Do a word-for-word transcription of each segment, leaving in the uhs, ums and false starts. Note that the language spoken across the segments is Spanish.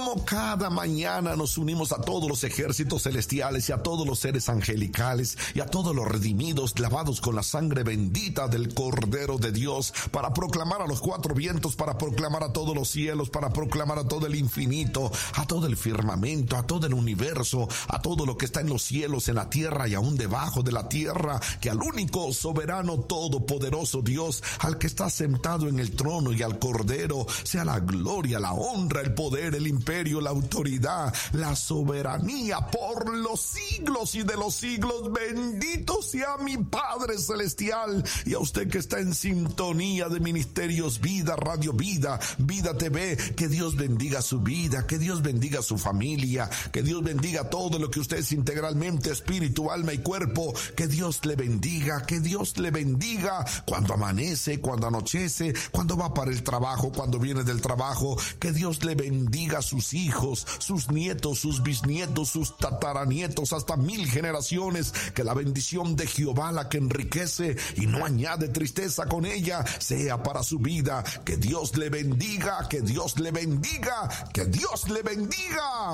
como cada mañana nos unimos a todos los ejércitos celestiales y a todos los seres angelicales y a todos los redimidos lavados con la sangre bendita del Cordero de Dios, para proclamar a los cuatro vientos, para proclamar a todos los cielos, para proclamar a todo el infinito, a todo el firmamento, a todo el universo, a todo lo que está en los cielos, en la tierra y aún debajo de la tierra, que al único soberano todopoderoso Dios, al que está sentado en el trono y al Cordero, sea la gloria, la honra, el poder, el imperio, la autoridad, la soberanía por los siglos y de los siglos. Bendito sea mi Padre Celestial. Y a usted que está en sintonía de Ministerios Vida, Radio Vida, Vida T V, que Dios bendiga su vida, que Dios bendiga su familia, que Dios bendiga todo lo que usted es integralmente, espíritu, alma y cuerpo. Que Dios le bendiga, que Dios le bendiga cuando amanece, cuando anochece, cuando va para el trabajo, cuando viene del trabajo. Que Dios le bendiga a sus hijos, sus nietos, sus bisnietos, sus tataranietos, hasta mil generaciones. Que la bendición de Jehová, la que enriquece y no añade tristeza con ella, sea para su vida. Que Dios le bendiga, que Dios le bendiga, que Dios le bendiga.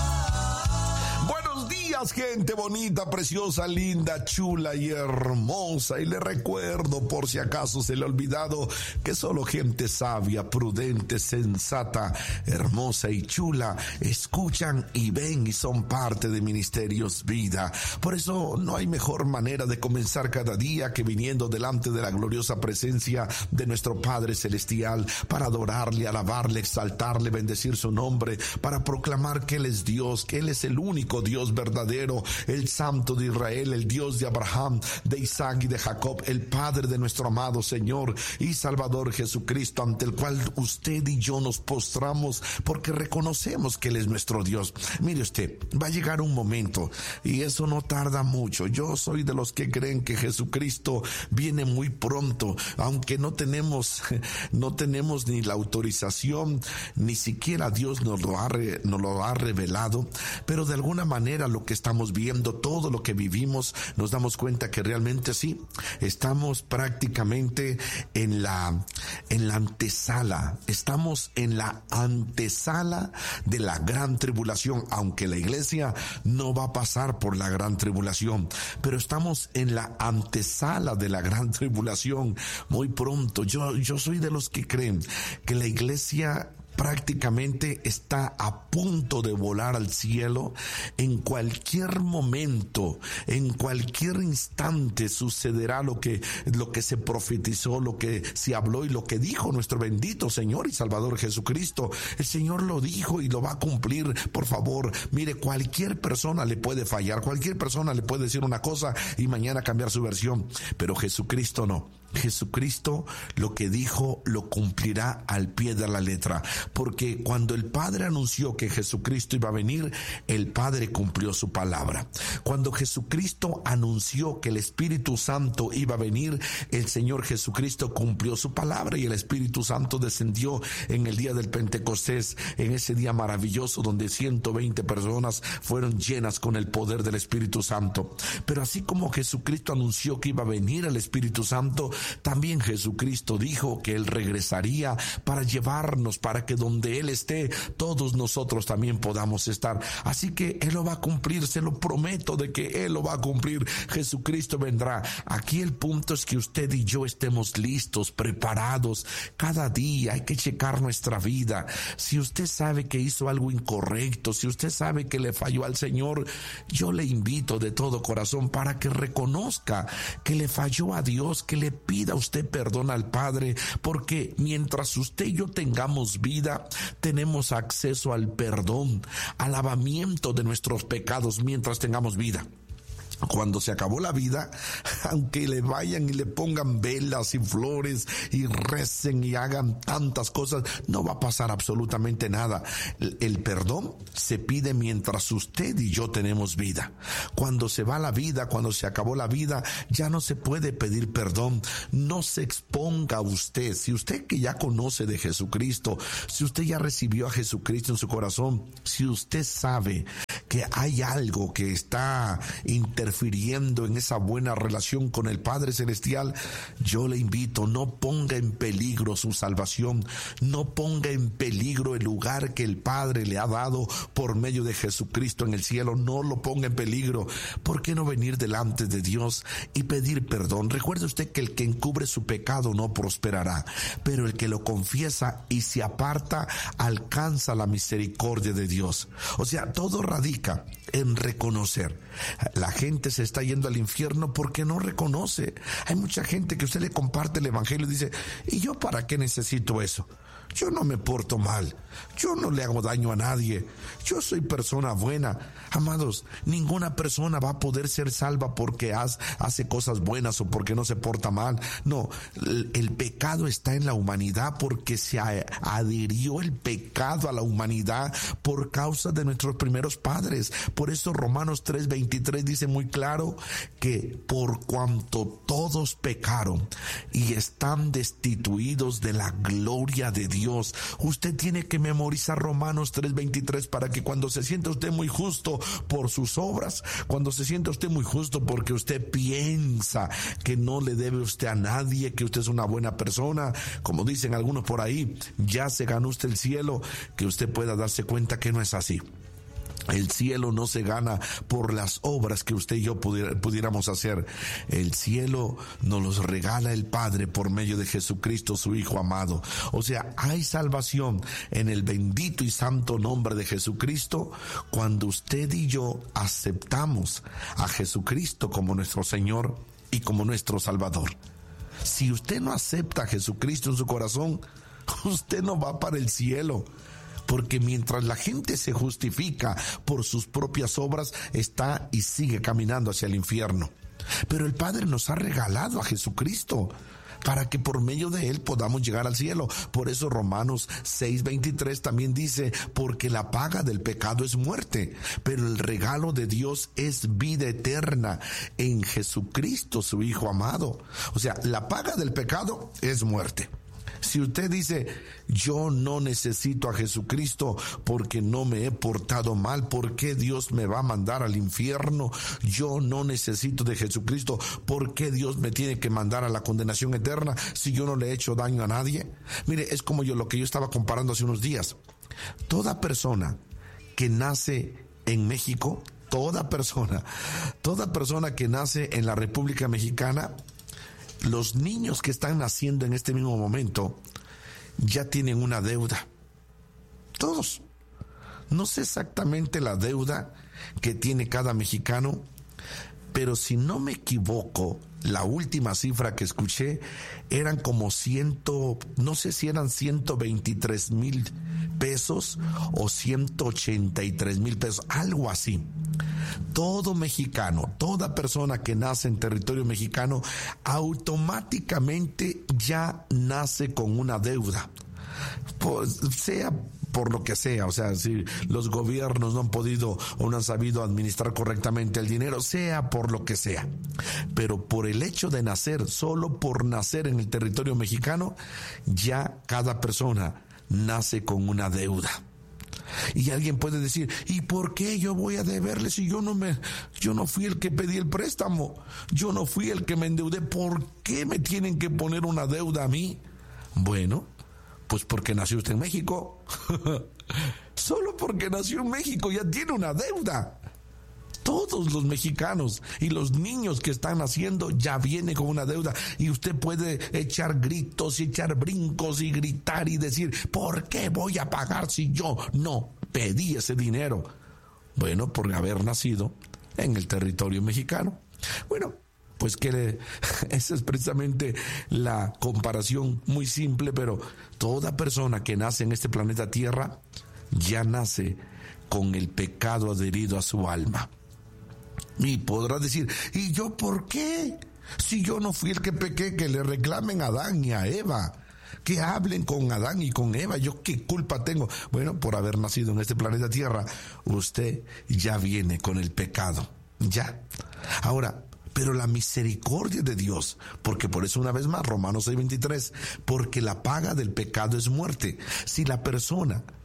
Buenos días, gente bonita, preciosa, linda, chula y hermosa. Y le recuerdo, por si acaso se le ha olvidado, que solo gente sabia, prudente, sensata, hermosa y chula escuchan y ven y son parte de Ministerios Vida. Por eso no hay mejor manera de comenzar cada día que viniendo delante de la gloriosa presencia de nuestro Padre Celestial, para adorarle, alabarle, exaltarle, bendecir su nombre, para proclamar que Él es Dios, que Él es el único Dios verdadero, el Santo de Israel, el Dios de Abraham, de Isaac y de Jacob, el Padre de nuestro amado Señor y Salvador Jesucristo, ante el cual usted y yo nos postramos porque reconocemos que Él es nuestro Dios. Mire usted, va a llegar un momento, y eso no tarda mucho. Yo soy de los que creen que Jesucristo viene muy pronto, aunque no tenemos, no tenemos ni la autorización, ni siquiera Dios nos lo ha, nos lo ha revelado, pero de alguna manera lo que estamos viendo, todo lo que vivimos, nos damos cuenta que realmente sí, estamos prácticamente en la, en la antesala, estamos en la antesala de la gran tribulación, aunque la iglesia no va a pasar por la gran tribulación, pero estamos en la antesala de la gran tribulación muy pronto. Yo, yo soy de los que creen que la iglesia prácticamente está a punto de volar al cielo. En cualquier momento, en cualquier instante sucederá lo que, lo que se profetizó, lo que se habló y lo que dijo nuestro bendito Señor y Salvador Jesucristo. El Señor lo dijo y lo va a cumplir. Por favor, mire, cualquier persona le puede fallar, cualquier persona le puede decir una cosa y mañana cambiar su versión, pero Jesucristo no. Jesucristo lo que dijo lo cumplirá al pie de la letra, porque cuando el Padre anunció que Jesucristo iba a venir, el Padre cumplió su palabra. Cuando Jesucristo anunció que el Espíritu Santo iba a venir, el Señor Jesucristo cumplió su palabra y el Espíritu Santo descendió en el día del Pentecostés, en ese día maravilloso donde ciento veinte personas fueron llenas con el poder del Espíritu Santo. Pero así como Jesucristo anunció que iba a venir el Espíritu Santo, también Jesucristo dijo que Él regresaría para llevarnos, para que donde Él esté, todos nosotros también podamos estar. Así que Él lo va a cumplir, se lo prometo de que Él lo va a cumplir. Jesucristo vendrá. Aquí el punto es que usted y yo estemos listos, preparados. Cada día hay que checar nuestra vida. Si usted sabe que hizo algo incorrecto, si usted sabe que le falló al Señor, yo le invito de todo corazón para que reconozca que le falló a Dios, que le pida usted perdón al Padre, porque mientras usted y yo tengamos vida, tenemos acceso al perdón, al lavamiento de nuestros pecados mientras tengamos vida. Cuando se acabó la vida, aunque le vayan y le pongan velas y flores y recen y hagan tantas cosas, no va a pasar absolutamente nada. El perdón se pide mientras usted y yo tenemos vida. Cuando se va la vida, cuando se acabó la vida, ya no se puede pedir perdón. No se exponga usted. Si usted que ya conoce de Jesucristo, si usted ya recibió a Jesucristo en su corazón, si usted sabe que hay algo que está interfiriendo en esa buena relación con el Padre Celestial, yo le invito, no ponga en peligro su salvación, no ponga en peligro el lugar que el Padre le ha dado por medio de Jesucristo en el cielo, no lo ponga en peligro. ¿Por qué no venir delante de Dios y pedir perdón? Recuerde usted que el que encubre su pecado no prosperará, pero el que lo confiesa y se aparta alcanza la misericordia de Dios. O sea, todo radica en reconocer. La gente se está yendo al infierno porque no reconoce. Hay mucha gente que usted le comparte el evangelio y dice, ¿y yo para qué necesito eso? Yo no me porto mal, yo no le hago daño a nadie, yo soy persona buena. Amados, ninguna persona va a poder ser salva porque haz, hace cosas buenas o porque no se porta mal. No, el, el pecado está en la humanidad porque se a, adhirió el pecado a la humanidad por causa de nuestros primeros padres. Por eso Romanos tres veintitrés dice muy claro que por cuanto todos pecaron y están destituidos de la gloria de Dios, Dios. Usted tiene que memorizar Romanos tres veintitrés para que cuando se sienta usted muy justo por sus obras, cuando se sienta usted muy justo porque usted piensa que no le debe usted a nadie, que usted es una buena persona, como dicen algunos por ahí, ya se ganó usted el cielo, que usted pueda darse cuenta que no es así. El cielo no se gana por las obras que usted y yo pudiera, pudiéramos hacer. El cielo nos los regala el Padre por medio de Jesucristo, su Hijo amado. O sea, hay salvación en el bendito y santo nombre de Jesucristo cuando usted y yo aceptamos a Jesucristo como nuestro Señor y como nuestro Salvador. Si usted no acepta a Jesucristo en su corazón, usted no va para el cielo. Porque mientras la gente se justifica por sus propias obras, está y sigue caminando hacia el infierno. Pero el Padre nos ha regalado a Jesucristo para que por medio de Él podamos llegar al cielo. Por eso Romanos seis veintitrés también dice, porque la paga del pecado es muerte, pero el regalo de Dios es vida eterna en Jesucristo, su Hijo amado. O sea, la paga del pecado es muerte. Si usted dice, yo no necesito a Jesucristo porque no me he portado mal, ¿por qué Dios me va a mandar al infierno? Yo no necesito de Jesucristo, ¿por qué Dios me tiene que mandar a la condenación eterna si yo no le he hecho daño a nadie? Mire, es como yo lo que yo estaba comparando hace unos días. Toda persona que nace en México, toda persona, toda persona que nace en la República Mexicana, los niños que están naciendo en este mismo momento ya tienen una deuda. Todos. No sé exactamente la deuda que tiene cada mexicano, pero si no me equivoco, la última cifra que escuché eran como ciento, no sé si eran ciento veintitrés mil pesos o ciento ochenta y tres mil pesos, algo así. Todo mexicano, toda persona que nace en territorio mexicano, automáticamente ya nace con una deuda. Pues, sea por lo que sea, o sea, si los gobiernos no han podido o no han sabido administrar correctamente el dinero, sea por lo que sea. Pero por el hecho de nacer, solo por nacer en el territorio mexicano, ya cada persona nace con una deuda. Y alguien puede decir, ¿y por qué yo voy a deberle si yo no me, yo no fui el que pedí el préstamo? Yo no fui el que me endeudé. ¿Por qué me tienen que poner una deuda a mí? Bueno, pues porque nació usted en México. Solo porque nació en México ya tiene una deuda. Todos los mexicanos y los niños que están naciendo ya vienen con una deuda, y usted puede echar gritos y echar brincos y gritar y decir, ¿por qué voy a pagar si yo no pedí ese dinero? Bueno, por haber nacido en el territorio mexicano. Bueno, pues que le, esa es precisamente la comparación muy simple, pero toda persona que nace en este planeta Tierra ya nace con el pecado adherido a su alma. Y podrá decir, ¿y yo por qué? Si yo no fui el que pequé, que le reclamen a Adán y a Eva, que hablen con Adán y con Eva, ¿yo qué culpa tengo? Bueno, por haber nacido en este planeta Tierra, usted ya viene con el pecado, ya. Ahora, pero la misericordia de Dios, porque por eso una vez más, Romanos seis veintitrés, porque la paga del pecado es muerte. Si la persona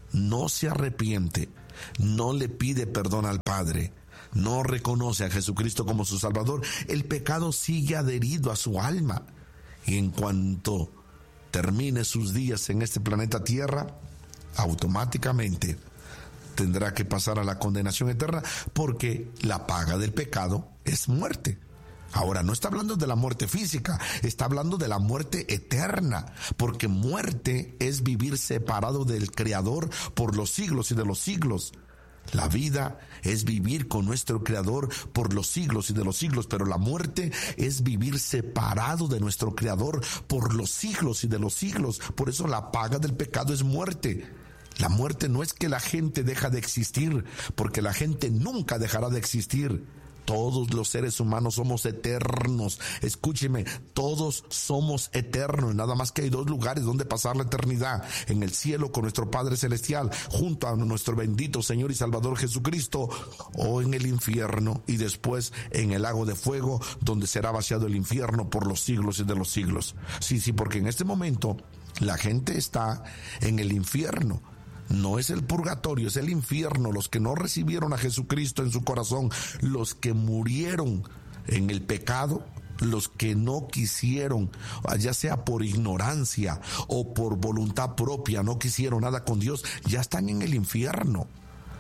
no se arrepiente, no le pide perdón al Padre, no reconoce a Jesucristo como su Salvador, el pecado sigue adherido a su alma. Y en cuanto termine sus días en este planeta Tierra, automáticamente tendrá que pasar a la condenación eterna, porque la paga del pecado es muerte. Ahora, no está hablando de la muerte física, está hablando de la muerte eterna, porque muerte es vivir separado del Creador por los siglos y de los siglos. La vida es vivir con nuestro Creador por los siglos y de los siglos, pero la muerte es vivir separado de nuestro Creador por los siglos y de los siglos. Por eso la paga del pecado es muerte. La muerte no es que la gente deja de existir, porque la gente nunca dejará de existir. Todos los seres humanos somos eternos. Escúcheme, todos somos eternos. Nada más que hay dos lugares donde pasar la eternidad: en el cielo con nuestro Padre Celestial, junto a nuestro bendito Señor y Salvador Jesucristo, o en el infierno, y después en el lago de fuego, donde será vaciado el infierno por los siglos y de los siglos. Sí, sí, porque en este momento la gente está en el infierno. No es el purgatorio, es el infierno. Los que no recibieron a Jesucristo en su corazón, los que murieron en el pecado, los que no quisieron, ya sea por ignorancia o por voluntad propia, no quisieron nada con Dios, ya están en el infierno.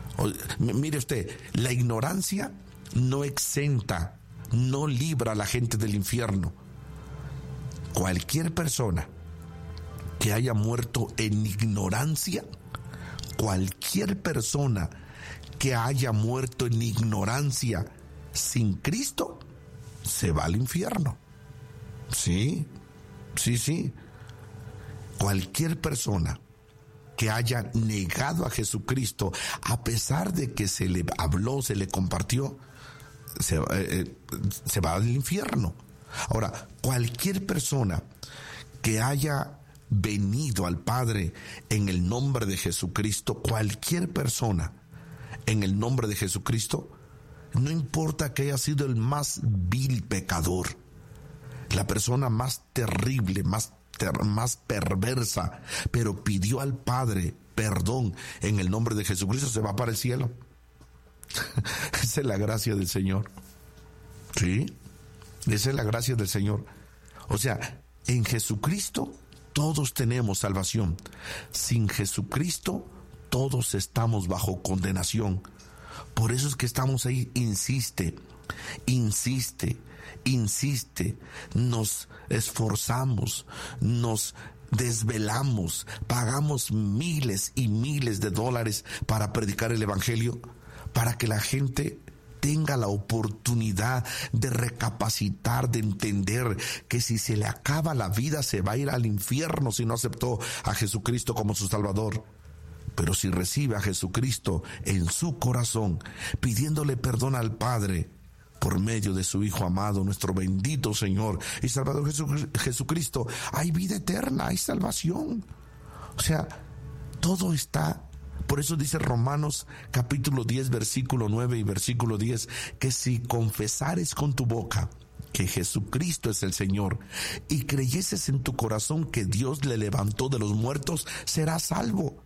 Mire usted, la ignorancia no exenta, no libra a la gente del infierno. Cualquier persona que haya muerto en ignorancia, cualquier persona que haya muerto en ignorancia sin Cristo, se va al infierno. Sí, sí, sí. Cualquier persona que haya negado a Jesucristo, a pesar de que se le habló, se le compartió, se, eh, se va al infierno. Ahora, cualquier persona que haya venido al Padre en el nombre de Jesucristo, cualquier persona en el nombre de Jesucristo, no importa que haya sido el más vil pecador, la persona más terrible, más, ter- más perversa, pero pidió al Padre perdón en el nombre de Jesucristo, se va para el cielo. Esa es la gracia del Señor. Sí, esa es la gracia del Señor. O sea, en Jesucristo todos tenemos salvación. Sin Jesucristo, todos estamos bajo condenación. Por eso es que estamos ahí, insiste, insiste, insiste. Nos esforzamos, nos desvelamos, pagamos miles y miles de dólares para predicar el Evangelio, para que la gente tenga la oportunidad de recapacitar, de entender que si se le acaba la vida se va a ir al infierno si no aceptó a Jesucristo como su Salvador. Pero si recibe a Jesucristo en su corazón, pidiéndole perdón al Padre por medio de su Hijo amado, nuestro bendito Señor y Salvador Jesucristo, hay vida eterna, hay salvación. O sea, todo está. Por eso dice Romanos capítulo diez, versículo nueve y versículo diez, que si confesares con tu boca que Jesucristo es el Señor y creyeses en tu corazón que Dios le levantó de los muertos, serás salvo.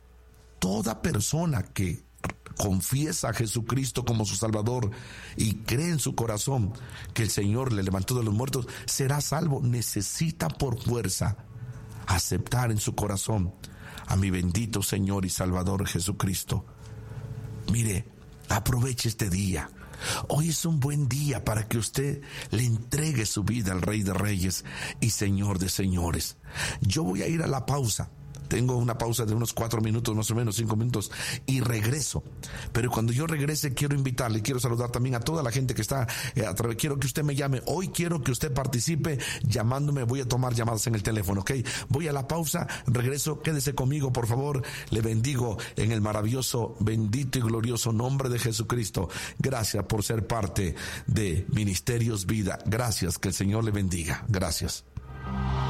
Toda persona que confiesa a Jesucristo como su Salvador y cree en su corazón que el Señor le levantó de los muertos, será salvo. Necesita por fuerza aceptar en su corazón a mi bendito Señor y Salvador Jesucristo. Mire, aproveche este día. Hoy es un buen día para que usted le entregue su vida al Rey de Reyes y Señor de Señores. Yo voy a ir a la pausa. Tengo una pausa de unos cuatro minutos, más o menos cinco minutos, y regreso. Pero cuando yo regrese, quiero invitarle, quiero saludar también a toda la gente que está eh, a través. Quiero que usted me llame. Hoy quiero que usted participe llamándome. Voy a tomar llamadas en el teléfono, ¿ok? Voy a la pausa, regreso. Quédese conmigo, por favor. Le bendigo en el maravilloso, bendito y glorioso nombre de Jesucristo. Gracias por ser parte de Ministerios Vida. Gracias, que el Señor le bendiga. Gracias.